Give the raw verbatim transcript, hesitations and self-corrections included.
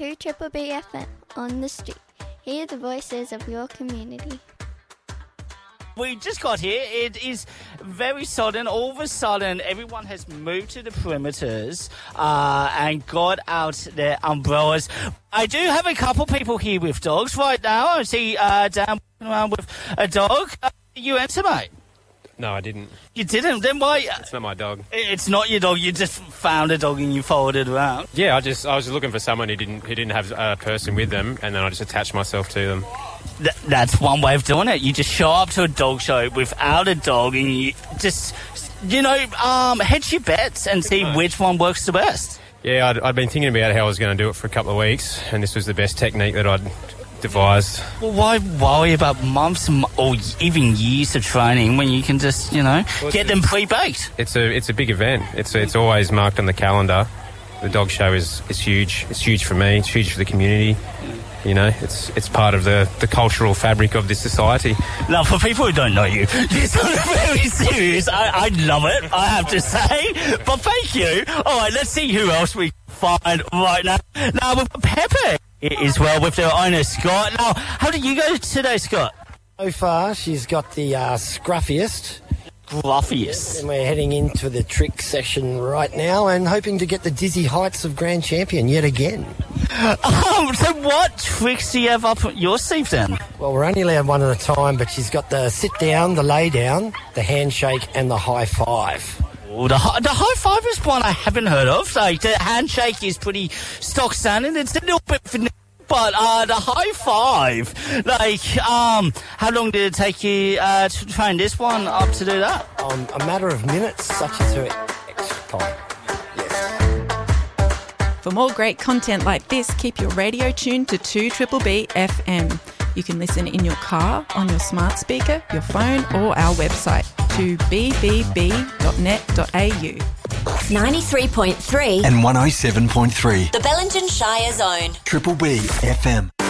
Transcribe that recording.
to Triple B F M on the street. Hear the voices of your community. We just got here. It is very sudden. All of a sudden, everyone has moved to the perimeters uh, and got out their umbrellas. I do have a couple people here with dogs right now. I see uh, Dan walking around with a dog. Uh, you answer, mate? No, I didn't. You didn't? Then why? It's not my dog. It's not your dog. You just found a dog and you followed it around. Yeah, I just I was looking for someone who didn't who didn't have a person with them, and then I just attached myself to them. Th- that's one way of doing it. You just show up to a dog show without a dog and you just, you know, um, hedge your bets and see which one works the best. Yeah, I'd, I'd been thinking about how I was going to do it for a couple of weeks, and this was the best technique that I'd devised. Well, why worry about months or even years of training when you can just, you know, well, get them pre-baked? It's a it's a big event. It's a, it's always marked on the calendar. The dog show is, is huge. It's huge for me. It's huge for the community. You know, it's it's part of the, the cultural fabric of this society. Now, for people who don't know you, you're sort of very serious. I, I love it, I have to say. But thank you. All right, let's see who else we find right now. Now, we've got Pepper as well with their owner, Scott. Now, how did you go today, Scott? So far, she's got the uh, scruffiest. Scruffiest. And we're heading into the trick session right now and hoping to get the dizzy heights of Grand Champion yet again. Um, so what tricks do you have up your sleeve then? Well, we're only allowed one at a time, but she's got the sit down, the lay down, the handshake and the high five. Oh, the, the high five is one I haven't heard of. Like, the handshake is pretty stock standard. It's a little bit vanilla, but uh, the high five, like, um, how long did it take you uh, to train this one up to do that? Um, a matter of minutes, such as her extra time. For more great content like this, keep your radio tuned to two Triple B F M. You can listen in your car, on your smart speaker, your phone, or our website, to b b b dot net dot a u. ninety-three point three and one oh seven point three. The Bellingen Shire Zone. Triple B F M.